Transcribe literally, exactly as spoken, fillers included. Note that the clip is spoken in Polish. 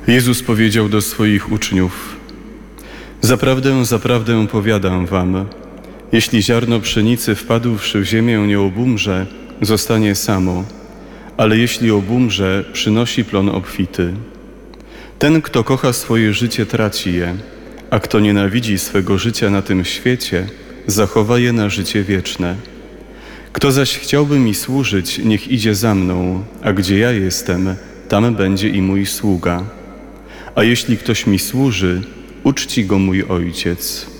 Jezus powiedział do swoich uczniów: Zaprawdę, zaprawdę powiadam wam, jeśli ziarno pszenicy wpadłszy w ziemię nie obumrze, zostanie samo, ale jeśli obumrze, przynosi plon obfity. Ten, kto kocha swoje życie, traci je, a kto nienawidzi swego życia na tym świecie, zachowa je na życie wieczne. Kto zaś chciałby mi służyć, niech idzie za mną, a gdzie ja jestem, tam będzie i mój sługa. A jeśli ktoś mi służy, uczci go mój Ojciec.